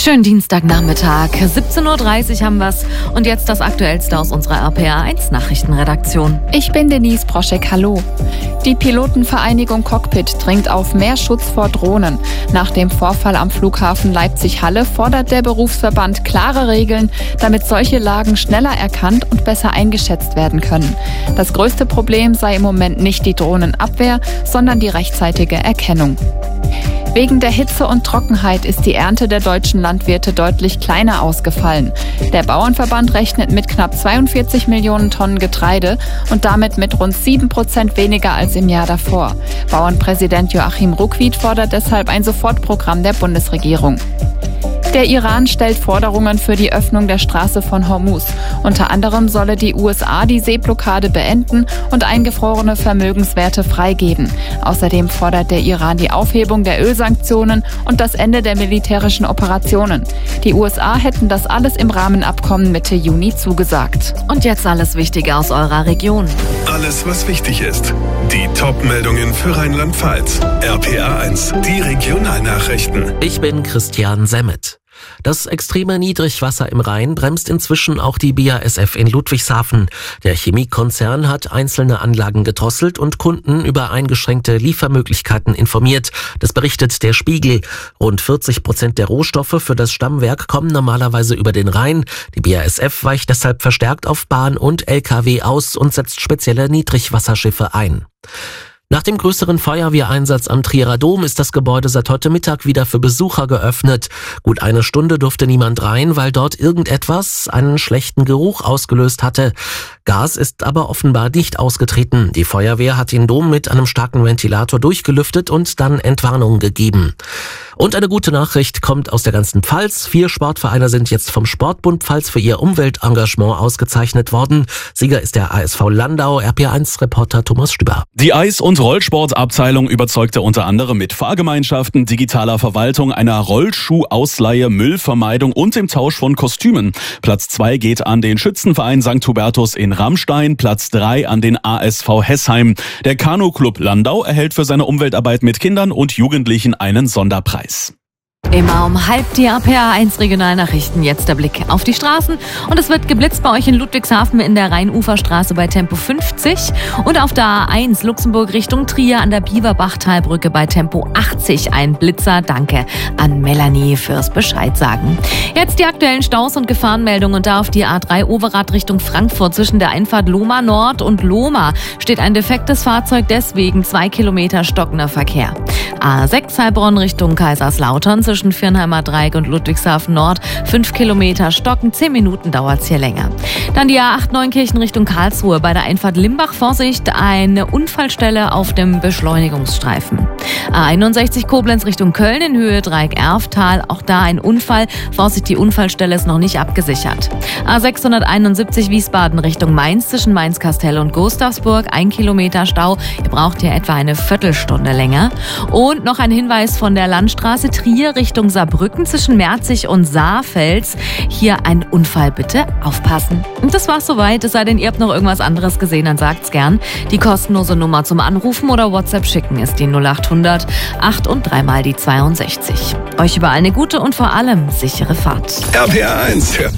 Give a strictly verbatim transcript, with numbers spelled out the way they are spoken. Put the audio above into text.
Schönen Dienstagnachmittag, siebzehn Uhr dreißig haben wir's und jetzt das Aktuellste aus unserer R P R eins Nachrichtenredaktion. Ich bin Denise Proschek, hallo. Die Pilotenvereinigung Cockpit dringt auf mehr Schutz vor Drohnen. Nach dem Vorfall am Flughafen Leipzig-Halle fordert der Berufsverband klare Regeln, damit solche Lagen schneller erkannt und besser eingeschätzt werden können. Das größte Problem sei im Moment nicht die Drohnenabwehr, sondern die rechtzeitige Erkennung. Wegen der Hitze und Trockenheit ist die Ernte der deutschen Landwirte deutlich kleiner ausgefallen. Der Bauernverband rechnet mit knapp zweiundvierzig Millionen Tonnen Getreide und damit mit rund sieben Prozent weniger als im Jahr davor. Bauernpräsident Joachim Ruckwied fordert deshalb ein Sofortprogramm der Bundesregierung. Der Iran stellt Forderungen für die Öffnung der Straße von Hormuz. Unter anderem solle die U S A die Seeblockade beenden und eingefrorene Vermögenswerte freigeben. Außerdem fordert der Iran die Aufhebung der Ölsanktionen und das Ende der militärischen Operationen. Die U S A hätten das alles im Rahmenabkommen Mitte Juni zugesagt. Und jetzt alles Wichtige aus eurer Region. Alles, was wichtig ist. Die Top-Meldungen für Rheinland-Pfalz. R P R eins, die Regionalnachrichten. Ich bin Christian Semmet. Das extreme Niedrigwasser im Rhein bremst inzwischen auch die B A S F in Ludwigshafen. Der Chemiekonzern hat einzelne Anlagen gedrosselt und Kunden über eingeschränkte Liefermöglichkeiten informiert. Das berichtet der Spiegel. Rund vierzig Prozent der Rohstoffe für das Stammwerk kommen normalerweise über den Rhein. Die B A S F weicht deshalb verstärkt auf Bahn und L K W aus und setzt spezielle Niedrigwasserschiffe ein. Nach dem größeren Feuerwehreinsatz am Trierer Dom ist das Gebäude seit heute Mittag wieder für Besucher geöffnet. Gut eine Stunde durfte niemand rein, weil dort irgendetwas einen schlechten Geruch ausgelöst hatte. Gas ist aber offenbar nicht ausgetreten. Die Feuerwehr hat den Dom mit einem starken Ventilator durchgelüftet und dann Entwarnung gegeben. Und eine gute Nachricht kommt aus der ganzen Pfalz. Vier Sportvereine sind jetzt vom Sportbund Pfalz für ihr Umweltengagement ausgezeichnet worden. Sieger ist der A S V Landau. R P R eins Reporter Thomas Stüber. Die Eis- und Rollsportabteilung überzeugte unter anderem mit Fahrgemeinschaften, digitaler Verwaltung, einer Rollschuhausleihe, Müllvermeidung und dem Tausch von Kostümen. Platz zwei geht an den Schützenverein Sankt Hubertus in Rammstein, Platz drei an den A S V Hessheim. Der Kanu-Club Landau erhält für seine Umweltarbeit mit Kindern und Jugendlichen einen Sonderpreis. Immer um halb die R P R eins Regionalnachrichten. Jetzt der Blick auf die Straßen. Und es wird geblitzt bei euch in Ludwigshafen in der Rheinuferstraße bei Tempo fünfzig. Und auf der A eins Luxemburg Richtung Trier an der Bieberbachtalbrücke bei Tempo achtzig. Ein Blitzer. Danke an Melanie fürs Bescheid sagen. Jetzt die aktuellen Staus und Gefahrenmeldungen. Und da auf die A drei Overath Richtung Frankfurt zwischen der Einfahrt Lohmar Nord und Lohmar steht ein defektes Fahrzeug, deswegen zwei Kilometer stockender Verkehr. A sechs Heilbronn Richtung Kaiserslautern zwischen Viernheimer Dreieck und Ludwigshafen Nord. Fünf Kilometer stocken, zehn Minuten dauert es hier länger. Dann die A acht Neunkirchen Richtung Karlsruhe. Bei der Einfahrt Limbach Vorsicht, eine Unfallstelle auf dem Beschleunigungsstreifen. A einundsechzig Koblenz Richtung Köln in Höhe Dreieck Erftal. Auch da ein Unfall. Vorsicht, die Unfallstelle ist noch nicht abgesichert. A sechshunderteinundsiebzig Wiesbaden Richtung Mainz zwischen Mainz-Kastell und Gustavsburg. Ein Kilometer Stau. Ihr braucht hier etwa eine Viertelstunde länger. Und noch ein Hinweis von der Landstraße Trier Richtung Saarbrücken zwischen Merzig und Saarfels. Hier ein Unfall, bitte aufpassen. Und das war's soweit. Es sei denn, ihr habt noch irgendwas anderes gesehen, dann sagt's gern. Die kostenlose Nummer zum Anrufen oder WhatsApp schicken ist die null acht hundert acht und dreimal die zweiundsechzig. Euch überall eine gute und vor allem sichere Fahrt. R P R eins.